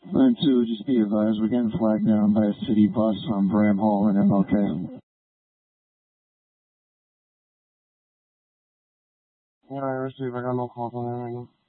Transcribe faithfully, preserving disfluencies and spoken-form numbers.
nine two, just be advised, we're getting flagged down by a city bus on Bram Hall and M L K. Yeah, I received. I got no calls on there right now.